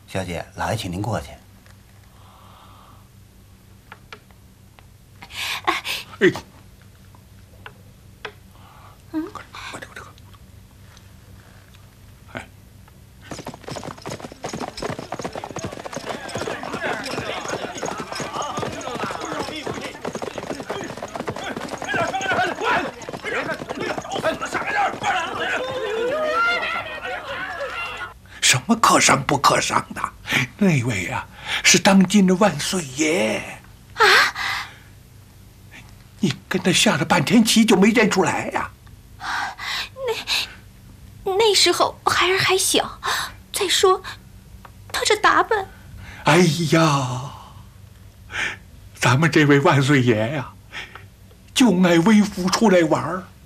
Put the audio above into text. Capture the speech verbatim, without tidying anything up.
小姐，老爷请您过去。 哎，嗯，我这个这个，哎，什么可伤不可伤的？那位啊，是当今的万岁爷啊！你跟他下了半天棋就没认出来呀？ 那那时候孩儿还小，再说他这打扮…… 哎呀，咱们这位万岁爷呀、就爱微服出来玩儿。